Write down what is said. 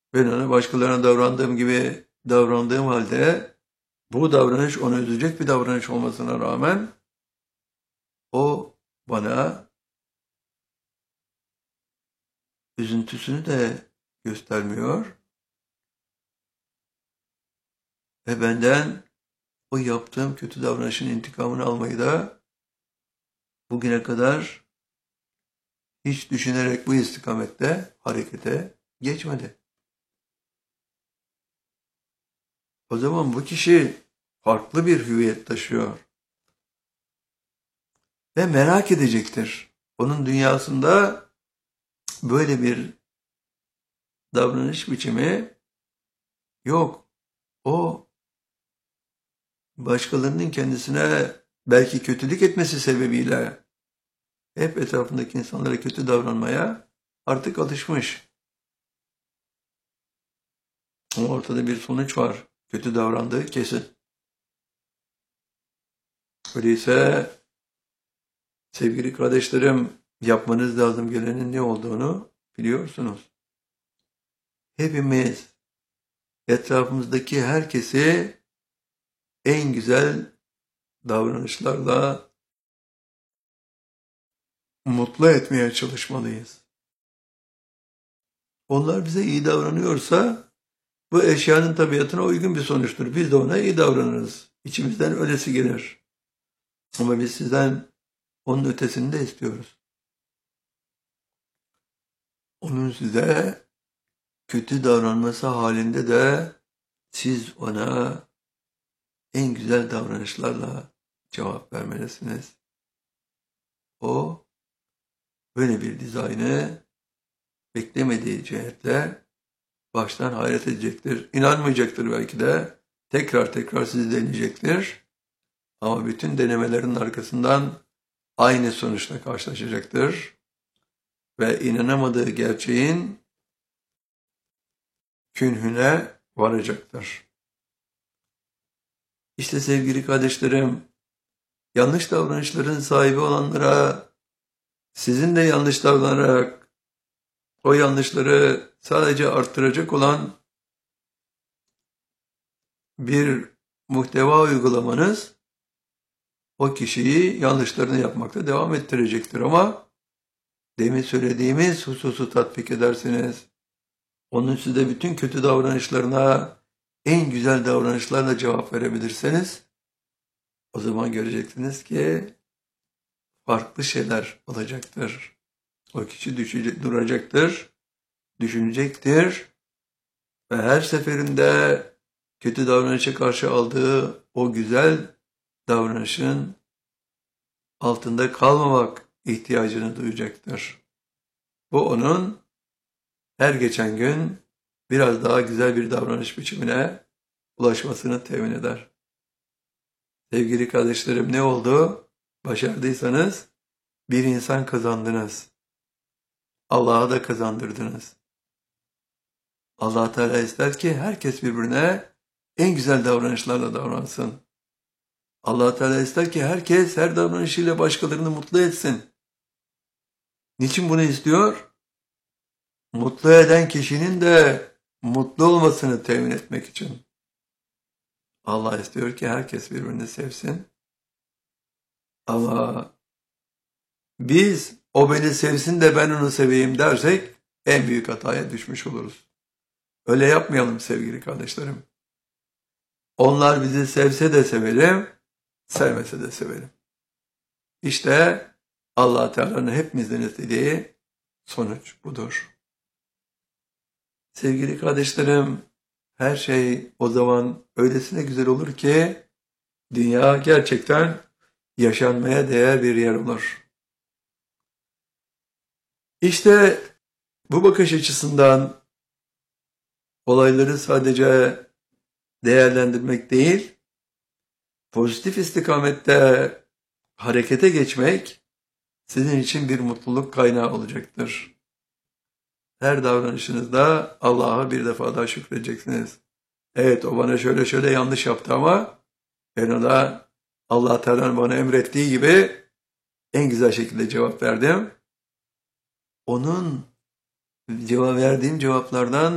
Ben ona başkalarına davrandığım gibi davrandığım halde bu davranış onu üzecek bir davranış olmasına rağmen o bana üzüntüsünü de göstermiyor ve benden o yaptığım kötü davranışın intikamını almayı da bugüne kadar hiç düşünerek bu istikamette harekete geçmedi. O zaman bu kişi farklı bir hüviyet taşıyor ve merak edecektir. Onun dünyasında böyle bir davranış biçimi yok. O başkalarının kendisine belki kötülük etmesi sebebiyle hep etrafındaki insanlara kötü davranmaya artık alışmış. Ama ortada bir sonuç var. Kötü davrandığı kesin. Öyleyse sevgili kardeşlerim, yapmanız lazım gelenin ne olduğunu biliyorsunuz. Hepimiz etrafımızdaki herkesi en güzel davranışlarla mutlu etmeye çalışmalıyız. Onlar bize iyi davranıyorsa bu eşyanın tabiatına uygun bir sonuçtur. Biz de ona iyi davranırız. İçimizden öylesi gelir. Ama biz sizden onun ötesini de istiyoruz. Onun size kötü davranması halinde de siz ona en güzel davranışlarla cevap vermelisiniz. O böyle bir dizaynı beklemediği cihetle baştan hayret edecektir. İnanmayacaktır belki de. Tekrar tekrar sizi deneyecektir. Ama bütün denemelerin arkasından aynı sonuçla karşılaşacaktır. Ve inanamadığı gerçeğin künhüne varacaktır. İşte sevgili kardeşlerim, yanlış davranışların sahibi olanlara sizin de yanlış davranarak o yanlışları sadece arttıracak olan bir muhteva uygulamanız o kişiyi yanlışlarını yapmakta devam ettirecektir. Ama demin söylediğimiz hususu tatbik edersiniz. Onun size bütün kötü davranışlarına en güzel davranışlarla cevap verebilirseniz o zaman göreceksiniz ki farklı şeyler olacaktır. O kişi duracaktır, düşünecektir ve her seferinde kötü davranışa karşı aldığı o güzel davranışın altında kalmamak ihtiyacını duyacaktır. Bu onun her geçen gün biraz daha güzel bir davranış biçimine ulaşmasını temin eder. Sevgili kardeşlerim, ne oldu? Başardıysanız bir insan kazandınız. Allah'a da kazandırdınız. Allah Teala ister ki herkes birbirine en güzel davranışlarla davransın. Allah Teala ister ki herkes her davranışıyla başkalarını mutlu etsin. Niçin bunu istiyor? Mutlu eden kişinin de mutlu olmasını temin etmek için. Allah istiyor ki herkes birbirini sevsin. Ama biz o beni sevsin de ben onu seveyim dersek en büyük hataya düşmüş oluruz. Öyle yapmayalım sevgili kardeşlerim. Onlar bizi sevse de sevelim, sevmese de sevelim. İşte Allah Teala'nın hepimizden istediği sonuç budur. Sevgili kardeşlerim, her şey o zaman öylesine güzel olur ki dünya gerçekten yaşanmaya değer bir yer olur. İşte bu bakış açısından olayları sadece değerlendirmek değil, pozitif istikamette harekete geçmek sizin için bir mutluluk kaynağı olacaktır. Her davranışınızda Allah'a bir defa daha şükredeceksiniz. Evet, o bana şöyle şöyle yanlış yaptı ama ben ona Allah Teala'nın bana emrettiği gibi en güzel şekilde cevap verdim. Onun verdiğim cevaplardan